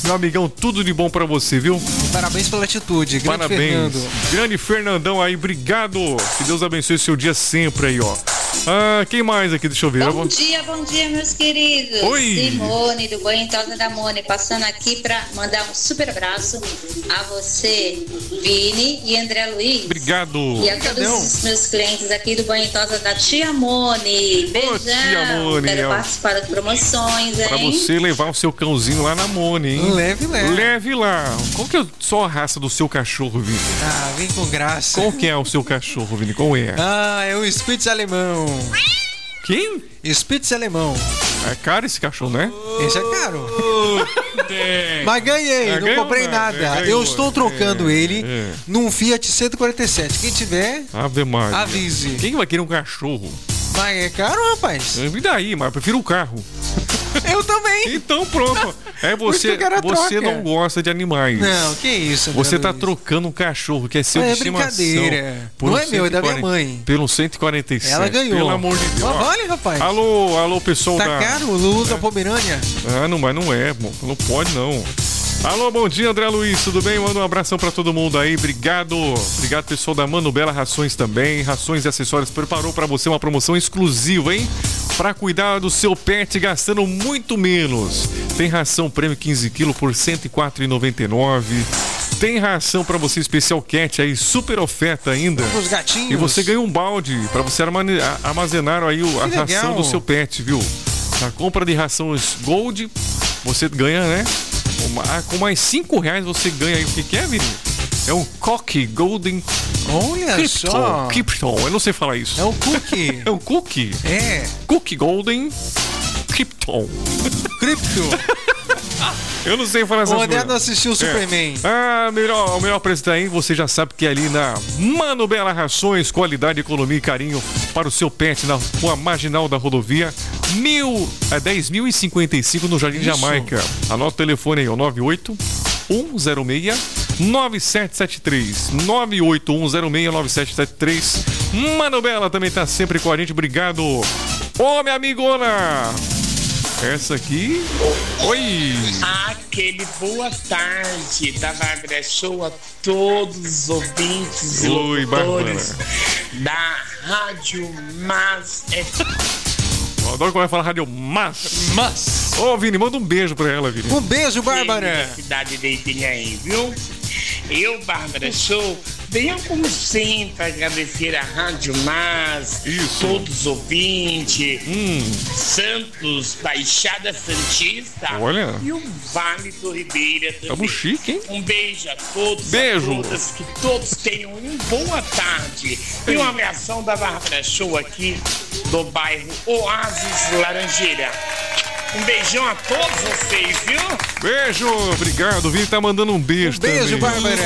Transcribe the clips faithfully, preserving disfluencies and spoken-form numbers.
Meu amigão, tudo de bom pra você, viu? Parabéns pela atitude, grande Parabéns. Fernando. Grande Fernandão aí, obrigado. Que Deus abençoe o seu dia sempre aí, ó. Ah, quem mais aqui? Deixa eu ver. Bom dia, bom dia, meus queridos. Oi. Simone, do Banho Tosa da Mone, passando aqui pra mandar um super abraço a você, Vini e André Luiz. Obrigado. E a todos os meus clientes aqui do Banho Tosa da Tia Mone. Beijão. Ô, Tia Mone, Quero ó. participar das promoções, hein? Pra você levar o seu cãozinho lá na Mone, hein? Leve lá. Leve lá. Qual que é só a raça do seu cachorro, Vini? Ah, vem com graça. Qual que é o seu cachorro, Vini? Qual é? Ah, é o Spitz alemão. Quem? Spitz alemão. É caro esse cachorro, né? Esse é caro. É. Mas ganhei, É, não ganhou, comprei né? nada. Ganhou. Eu estou trocando É, ele é. num Fiat cento e quarenta e sete. Quem tiver, Ave Maria. avise. Quem vai querer um cachorro? Mas é caro, rapaz. E daí, mas eu prefiro um carro. Eu também. Então pronto. É Por isso que você, eu quero a você troca. não gosta de animais. Não, que isso. André Você tá Luiz. trocando um cachorro que é seu É de estimação. brincadeira. por Não um é meu, é da minha cento e quarenta mãe. Pelo cento e quarenta e sete. Ela ganhou. Pelo amor de Deus. Mas Ó, vale, rapaz. Alô, alô, pessoal Tá da... caro o Luz da Pomerânia. Ah, não, mas não é, bom, não pode não. Alô, bom dia, André Luiz, tudo bem? Manda um abração pra todo mundo aí, obrigado. Obrigado, pessoal da Mano Bela Rações também. Rações e Acessórios preparou pra você uma promoção exclusiva, hein? Pra cuidar do seu pet gastando muito menos. Tem ração prêmio quinze quilos por cento e quatro reais e noventa e nove centavos. Tem ração pra você especial cat aí, super oferta ainda. Os gatinhos. E você ganha um balde pra você armane- a- armazenar aí o- a Que ração legal. do seu pet, viu? Na compra de rações Gold, você ganha, né? Uma- ah, com mais cinco reais você ganha aí o que que é, Vini? É um Coque Golden Olha Krypton. só. Krypton, eu não sei falar isso. É um cookie. É um cookie. É. Cookie Golden Krypton. Cripto. Eu não sei falar essas O André coisas. não assistiu o Superman. Ah, melhor, o melhor preço tá aí, você já sabe que é ali na Mano Bela Rações, qualidade, economia e carinho para o seu pet na rua marginal da rodovia mil, é, dez mil e cinquenta e cinco no Jardim Isso. Jamaica. Anota o telefone aí, ó, nove oito um zero seis nove sete sete três nove oito um zero seis nove sete sete três. Mano Bela também tá sempre com a gente, obrigado. Ô, minha amigona! Essa aqui. Oi! Aquele boa tarde da Bárbara Show a todos os ouvintes e Oi, locutores Bárbara. da Rádio Mas F M. Eu adoro quando vai falar rádio mas. Mas. Ô, Vini, manda um beijo pra ela, Vini. Um beijo, Bárbara. Da cidade de Itinhaém, viu? Eu, Bárbara Show, venho como sempre agradecer a Rádio Mas, Isso. todos os ouvintes, Hum, Santos, Baixada Santista Olha. e o Vale do Ribeira também. tamo chique, hein? Um beijo a todos, Beijo. a todas, que todos tenham uma boa tarde. E um abração da Bárbara Show aqui do bairro Oásis Laranjeira. Um beijão a todos vocês, viu? Beijo, obrigado. O Vini tá mandando um beijo Um beijo, também. Bárbara.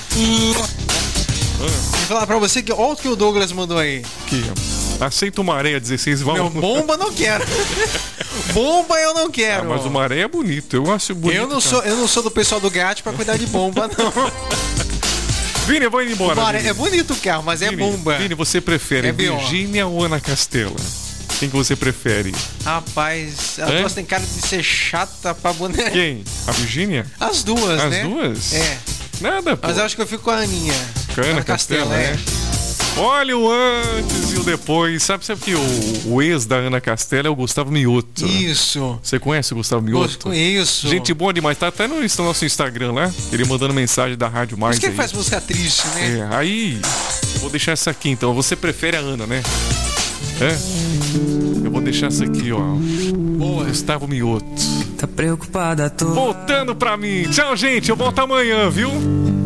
Vou falar pra você que olha o que o Douglas mandou aí. Aqui, ó. Aceita uma areia dezesseis, vamos. Meu, bomba não quero. Bomba eu não Ah, quero. mas uma areia é bonito, eu acho bonito. eu, não cara. sou, eu não sou do pessoal do Gat pra cuidar de bomba, não. Vini, eu vou indo embora. Bora, Vini. é bonito o carro, mas é Vini, bomba. Vini, você prefere É B O. Virgínia ou Ana Castela? Quem que você prefere? Rapaz, as É? duas têm cara de ser chata pra boneca. Quem? A Virgínia? As duas, As né? duas? É. Nada, pô. Mas eu acho que eu fico com a Aninha. Com a Ana Castela, né? Olha o antes e o depois. Sabe, sabe que o, o ex da Ana Castela é o Gustavo Mioto. Isso. Você conhece o Gustavo Mioto? Isso. Gente boa demais. Tá até no nosso Instagram lá. Ele mandando mensagem da Rádio Por Mais. isso que ele aí. faz música triste, né? É, aí, vou deixar essa aqui então. Você prefere a Ana, né? É? Eu vou deixar essa aqui, ó. Boa. Gustavo Mioto. Tá preocupada à toa. Voltando pra mim. Tchau, gente. Eu volto amanhã, viu?